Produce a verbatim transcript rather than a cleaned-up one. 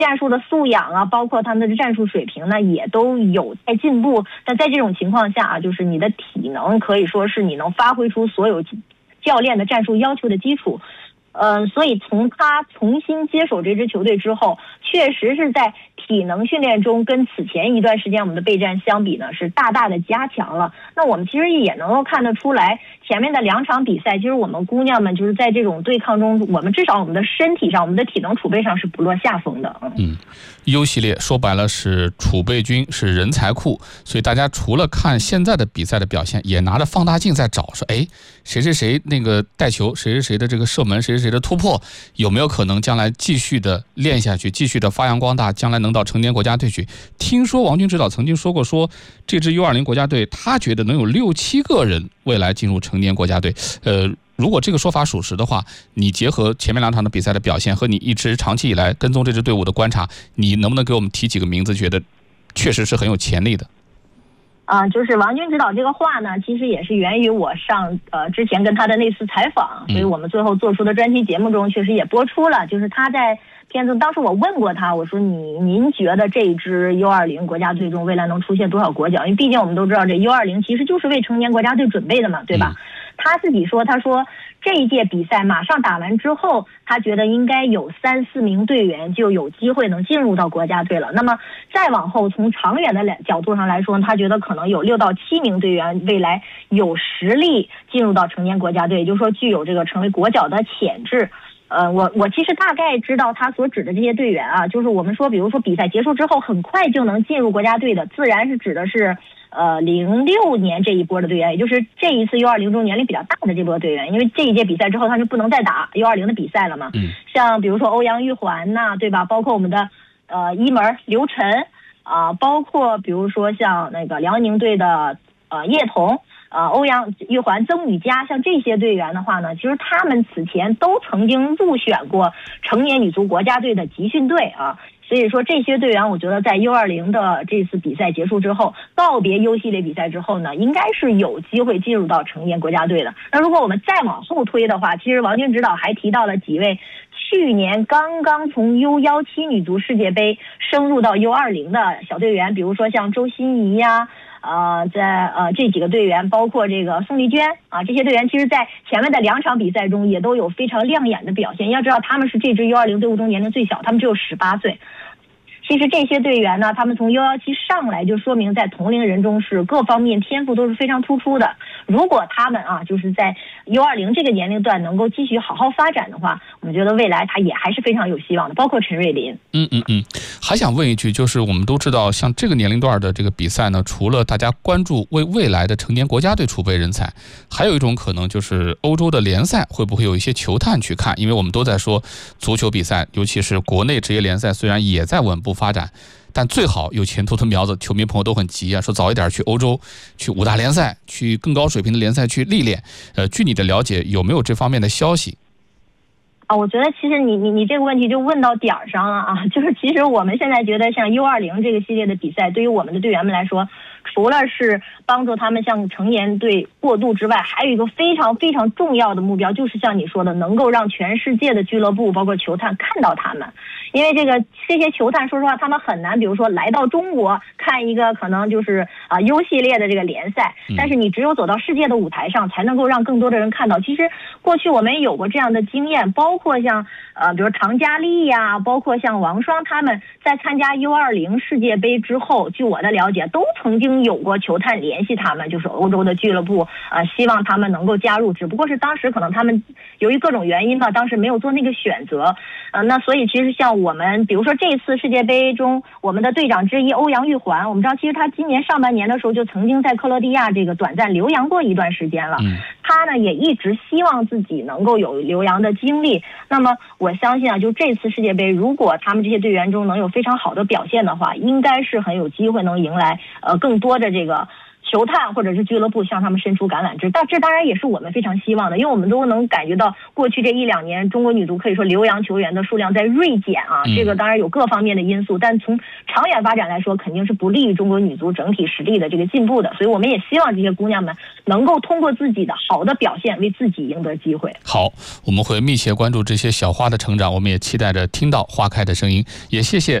战术的素养啊，包括他们的战术水平呢，也都有在进步。但在这种情况下啊，就是你的体能可以说是你能发挥出所有教练的战术要求的基础。嗯、呃，所以从他重新接手这支球队之后，确实是在体能训练中跟此前一段时间我们的备战相比呢，是大大的加强了。那我们其实也能够看得出来，前面的两场比赛，其实我们姑娘们就是在这种对抗中，我们至少我们的身体上，我们的体能储备上是不落下风的。 嗯 ，U 系列说白了是储备军，是人才库，所以大家除了看现在的比赛的表现，也拿着放大镜在找，说，哎，谁谁谁那个带球，谁谁谁的这个射门，谁谁谁的突破，有没有可能将来继续的练下去，继续的发扬光大，将来能到成年国家队去？听说王军指导曾经说过，说这支 U 二零 国家队，他觉得能有六七个人未来进入成年国家队。呃，如果这个说法属实的话，你结合前面两场的比赛的表现和你一直长期以来跟踪这支队伍的观察，你能不能给我们提几个名字，觉得确实是很有潜力的？ 啊、呃，就是王军指导这个话呢，其实也是源于我上呃之前跟他的那次采访，所以我们最后做出的专题节目中确实也播出了，就是他在片子当时我问过他，我说你您觉得这支 U 二零 国家队中未来能出现多少国脚？因为毕竟我们都知道这 U 二零 其实就是为成年国家队准备的嘛，对吧？嗯、他自己说，他说这一届比赛马上打完之后，他觉得应该有三四名队员就有机会能进入到国家队了。那么再往后，从长远的角度上来说，他觉得可能有六到七名队员未来有实力进入到成年国家队，也就是说具有这个成为国脚的潜质。呃，我我其实大概知道他所指的这些队员啊，就是我们说，比如说比赛结束之后很快就能进入国家队的，自然是指的是呃零六年这一波的队员，也就是这一次 U 二零 中年龄比较大的这波队员，因为这一届比赛之后他就不能再打 U 二零 的比赛了嘛。嗯。像比如说欧阳玉环呐、啊，对吧？包括我们的呃一门刘晨啊、呃，包括比如说像那个辽宁队的呃叶童。呃，欧阳玉环、曾雨佳，像这些队员的话呢，其实他们此前都曾经入选过成年女足国家队的集训队啊。所以说这些队员，我觉得在 U 二零 的这次比赛结束之后，告别 U 系列比赛之后呢，应该是有机会进入到成年国家队的。那如果我们再往后推的话，其实王军指导还提到了几位去年刚刚从 U 十七 女足世界杯升入到 U 二零 的小队员，比如说像周欣怡呀、啊。呃，在呃这几个队员，包括这个宋丽娟啊，这些队员其实在前面的两场比赛中也都有非常亮眼的表现。要知道他们是这支 U 二零 队伍中年龄最小，他们只有十八岁。其实这些队员呢，他们从 U 十七 上来就说明在同龄人中是各方面天赋都是非常突出的。如果他们啊就是在 U 二零 这个年龄段能够继续好好发展的话，我们觉得未来他也还是非常有希望的，包括陈瑞琳。 嗯嗯嗯，还想问一句，就是我们都知道像这个年龄段的这个比赛呢，除了大家关注为未来的成年国家队储备人才，还有一种可能就是欧洲的联赛会不会有一些球探去看？因为我们都在说足球比赛，尤其是国内职业联赛虽然也在稳步发展，但最好有前途的苗子，球迷朋友都很急啊，说早一点去欧洲，去五大联赛，去更高水平的联赛去历练。呃，据你的了解，有没有这方面的消息？ 啊，我觉得其实你你你这个问题就问到点儿上了啊，就是其实我们现在觉得像 U 二零 这个系列的比赛，对于我们的队员们来说，除了是帮助他们向成年队过渡之外，还有一个非常非常重要的目标，就是像你说的，能够让全世界的俱乐部包括球探看到他们。因为这个这些球探说实话他们很难比如说来到中国看一个可能就是啊、呃、U 系列的这个联赛，但是你只有走到世界的舞台上才能够让更多的人看到。其实过去我们也有过这样的经验，包括像呃比如唐佳丽呀，包括像王霜他们在参加 U 二零 世界杯之后，据我的了解都曾经有过球探联系他们，就是欧洲的俱乐部呃希望他们能够加入，只不过是当时可能他们由于各种原因吧，当时没有做那个选择。呃那所以其实像我们比如说这次世界杯中我们的队长之一欧阳玉环，我们知道其实他今年上半年的时候就曾经在克罗地亚这个短暂留洋过一段时间了，嗯、他呢也一直希望自己能够有留洋的经历。那么我相信啊，就这次世界杯如果他们这些队员中能有非常好的表现的话，应该是很有机会能迎来呃更多的这个球探或者是俱乐部向他们伸出橄榄枝。但这当然也是我们非常希望的，因为我们都能感觉到过去这一两年中国女足可以说留洋球员的数量在锐减啊，这个当然有各方面的因素，但从长远发展来说肯定是不利于中国女足整体实力的这个进步的，所以我们也希望这些姑娘们能够通过自己的好的表现为自己赢得机会。 好，我们会密切关注这些小花的成长，我们也期待着听到花开的声音，也谢谢